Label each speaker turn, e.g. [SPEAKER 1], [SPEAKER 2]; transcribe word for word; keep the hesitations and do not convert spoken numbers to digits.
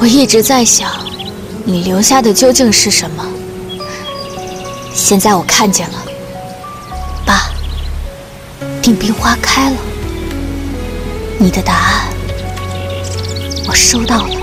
[SPEAKER 1] 我一直在想，你留下的究竟是什么？现在我看见了，爸，定兵花开了，你的答案我收到了。